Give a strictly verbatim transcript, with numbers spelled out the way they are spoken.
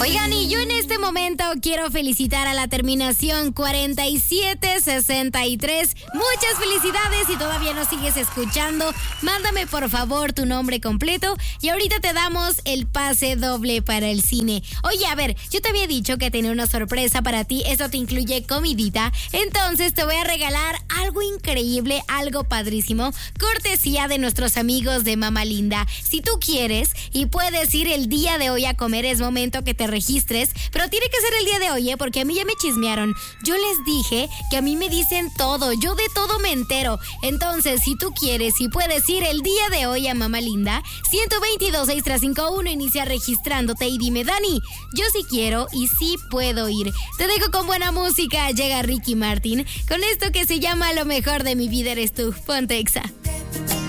Oigan, y yo en este momento quiero felicitar a la terminación cuarenta y siete sesenta y tres. Muchas felicidades. Si todavía nos sigues escuchando, mándame por favor tu nombre completo y ahorita te damos el pase doble para el cine. Oye, a ver, yo te había dicho que tenía una sorpresa para ti. Esto te incluye comidita. Entonces te voy a regalar algo increíble, algo padrísimo, cortesía de nuestros amigos de Mama Linda. Si tú quieres y puedes ir el día de hoy a comer, es momento que te registres, pero tiene que ser el día de hoy, ¿eh? Porque a mí ya me chismearon. Yo les dije que a mí me dicen todo, yo de todo me entero. Entonces, si tú quieres y puedes ir el día de hoy a Mama Linda, ciento veintidós, seis tres cinco uno, inicia registrándote y dime, Dani, yo sí quiero y sí puedo ir. Te dejo con buena música, llega Ricky Martin, con esto que se llama Lo mejor de mi vida eres tú. Ponte Exa.